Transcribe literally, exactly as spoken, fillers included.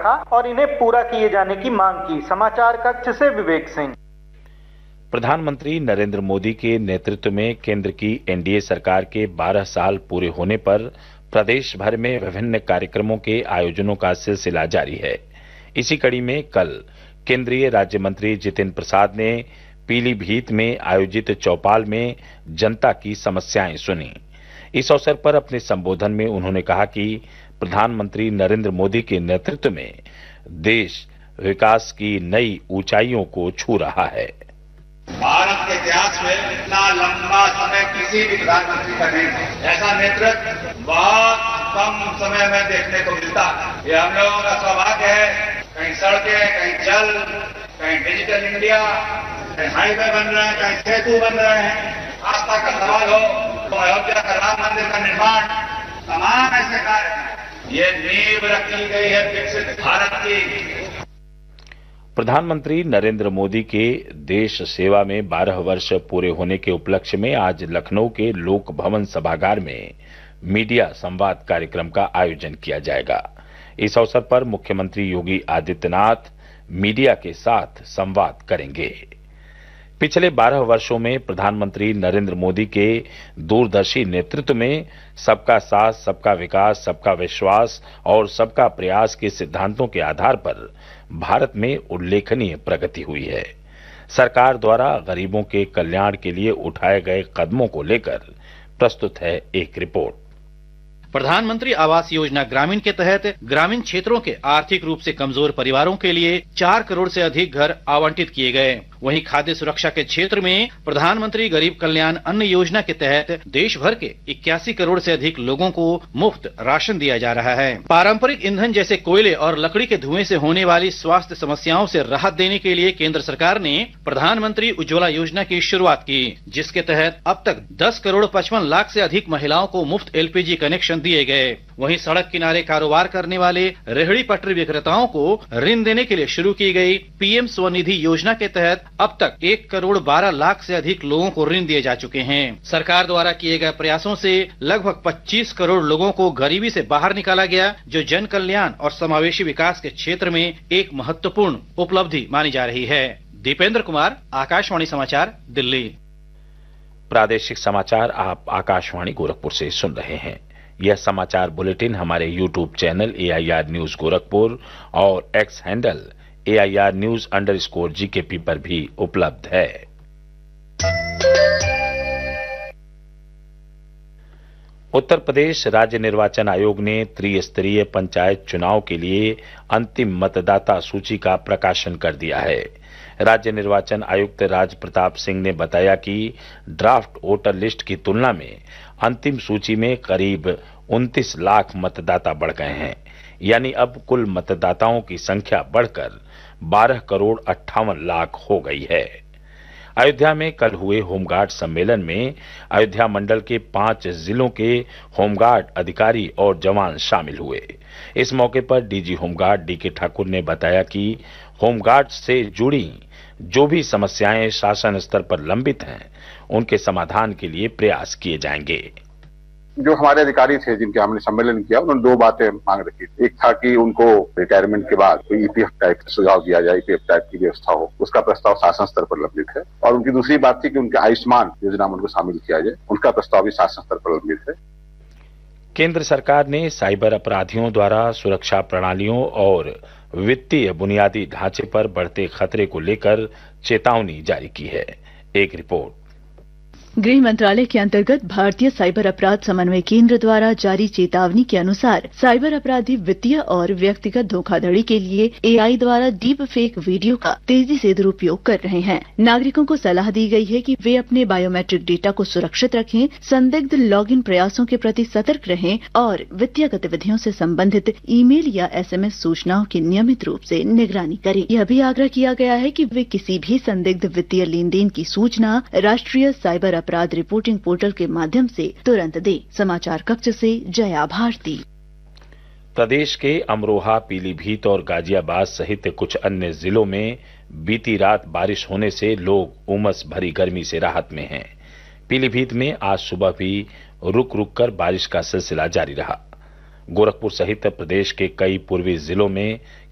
रखा और इन्हें पूरा किए जाने की मांग की। समाचार कक्ष से विवेक सिंह। प्रधानमंत्री नरेंद्र मोदी के नेतृत्व में केंद्र की एनडीए सरकार के बारह साल पूरे होने पर प्रदेश भर में विभिन्न कार्यक्रमों के आयोजनों का सिलसिला जारी है। इसी कड़ी में कल केंद्रीय राज्य मंत्री जितिन प्रसाद ने पीलीभीत में आयोजित चौपाल में जनता की समस्याएं सुनी। इस अवसर पर अपने संबोधन में उन्होंने कहा कि प्रधानमंत्री नरेंद्र मोदी के नेतृत्व में देश विकास की नई ऊंचाइयों को छू रहा है। भारत के इतिहास में इतना लंबा समय किसी भी प्रधानमंत्री का नहीं है। ऐसा नेतृत्व बहुत कम समय में देखने को मिलता है। ये हम लोगों का सौभाग्य है। कहीं सड़कें, कहीं जल, कहीं डिजिटल इंडिया, कहीं हाईवे बन रहे हैं, कहीं सेतु बन रहे हैं। आस्था का सवाल हो तो अयोध्या का राम मंदिर का निर्माण, तमाम ऐसे कार्य, ये नींव रखी गई है विकसित भारत की। प्रधानमंत्री नरेंद्र मोदी के देश सेवा में बारह वर्ष पूरे होने के उपलक्ष्य में आज लखनऊ के लोक भवन सभागार में मीडिया संवाद कार्यक्रम का आयोजन किया जाएगा। इस अवसर पर मुख्यमंत्री योगी आदित्यनाथ मीडिया के साथ संवाद करेंगे। पिछले बारह वर्षों में प्रधानमंत्री नरेंद्र मोदी के दूरदर्शी नेतृत्व में सबका साथ, सबका विकास, सबका विश्वास और सबका प्रयास के सिद्धांतों के आधार पर भारत में उल्लेखनीय प्रगति हुई है। सरकार द्वारा गरीबों के कल्याण के लिए उठाए गए कदमों को लेकर प्रस्तुत है एक रिपोर्ट। प्रधानमंत्री आवास योजना ग्रामीण के तहत ग्रामीण क्षेत्रों के आर्थिक रूप से कमजोर परिवारों के लिए चार करोड़ से अधिक घर आवंटित किए गए। वहीं खाद्य सुरक्षा के क्षेत्र में प्रधानमंत्री गरीब कल्याण अन्न योजना के तहत देश भर के इक्यासी करोड़ से अधिक लोगों को मुफ्त राशन दिया जा रहा है। पारंपरिक ईंधन जैसे कोयले और लकड़ी के धुएं से होने वाली स्वास्थ्य समस्याओं से राहत देने के लिए केंद्र सरकार ने प्रधानमंत्री उज्ज्वला योजना की शुरुआत की, जिसके तहत अब तक दस करोड़ पचपन लाख से अधिक महिलाओं को मुफ्त एलपीजी कनेक्शन दिए गए। वहीं सड़क किनारे कारोबार करने वाले रेहड़ी पटरी विक्रेताओं को ऋण देने के लिए शुरू की गई पीएम स्वनिधि योजना के तहत अब तक एक करोड़ बारह लाख से अधिक लोगों को ऋण दिए जा चुके हैं। सरकार द्वारा किए गए प्रयासों से लगभग पच्चीस करोड़ लोगों को गरीबी से बाहर निकाला गया, जो जन कल्याण और समावेशी विकास के क्षेत्र में एक महत्वपूर्ण उपलब्धि मानी जा रही है। दीपेंद्र कुमार, आकाशवाणी समाचार, दिल्ली। प्रादेशिक समाचार आप आकाशवाणी गोरखपुर से सुन रहे हैं। यह समाचार बुलेटिन हमारे YouTube channel AIR news Gorakhpur और x handle AIR news under score GKP पर भी उपलब्ध है। उत्तर प्रदेश राज्य निर्वाचन आयोग ने त्रिस्तरीय पंचायत चुनाव के लिए अंतिम मतदाता सूची का प्रकाशन कर दिया है। राज्य निर्वाचन आयुक्त राज प्रताप सिंह ने बताया कि ड्राफ्ट वोटर लिस्ट की तुलना में अंतिम सूची में करीब उनतीस लाख मतदाता बढ़ गए हैं, यानी अब कुल मतदाताओं की संख्या बढ़कर बारह करोड़ अट्ठावन लाख हो गई है। अयोध्या में कल हुए होमगार्ड सम्मेलन में अयोध्या मंडल के पांच जिलों के होमगार्ड अधिकारी और जवान शामिल हुए। इस मौके पर डीजी होमगार्ड डीके ठाकुर ने बताया कि होमगार्ड से जुड़ी जो भी समस्याएं शासन स्तर पर लंबित हैं, उनके समाधान के लिए प्रयास किए जाएंगे। जो हमारे अधिकारी थे जिनके हमने सम्मेलन किया, उन्होंने दो बातें मांग रखी थी। एक था कि उनको रिटायरमेंट के बाद कोई ईपीएफ टाइप सुझाव दिया जाए, ईपीएफ टाइप की व्यवस्था हो, उसका प्रस्ताव शासन स्तर पर लंबित है। और उनकी दूसरी बात थी कि उनके आयुष्मान योजना में उनको शामिल किया जाए, उनका प्रस्ताव भी शासन स्तर पर लंबित है। केंद्र सरकार ने साइबर अपराधियों द्वारा सुरक्षा प्रणालियों और वित्तीय बुनियादी ढांचे पर बढ़ते खतरे को लेकर चेतावनी जारी की है। एक रिपोर्ट। गृह मंत्रालय के अंतर्गत भारतीय साइबर अपराध समन्वय केंद्र द्वारा जारी चेतावनी के अनुसार साइबर अपराधी वित्तीय और व्यक्तिगत धोखाधड़ी के लिए एआई द्वारा डीप फेक वीडियो का तेजी से दुरुपयोग कर रहे हैं। नागरिकों को सलाह दी गई है कि वे अपने बायोमेट्रिक डेटा को सुरक्षित रखें, संदिग्ध लॉगिन प्रयासों के प्रति सतर्क रहें और वित्तीय गतिविधियों से संबंधित ईमेल या एसएमएस सूचनाओं की नियमित रूप से निगरानी करें। यह भी आग्रह किया गया है कि वे किसी भी संदिग्ध वित्तीय लेन देन की सूचना राष्ट्रीय साइबर अपराध रिपोर्टिंग पोर्टल के माध्यम से तुरंत दे। समाचार कक्ष से जया भारती। प्रदेश के अमरोहा, पीलीभीत और गाजियाबाद सहित कुछ अन्य जिलों में बीती रात बारिश होने से लोग उमस भरी गर्मी से राहत में हैं। पीलीभीत में आज सुबह भी रुक रुक कर बारिश का सिलसिला जारी रहा। गोरखपुर सहित प्रदेश के कई पूर्वी जिलों में